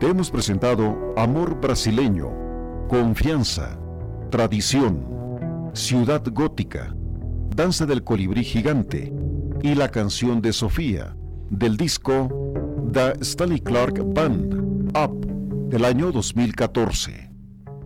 Te hemos presentado Amor Brasileño, Confianza, Tradición, Ciudad Gótica, Danza del Colibrí Gigante y la canción de Sofía, del disco The Stanley Clarke Band, Up, del año 2014.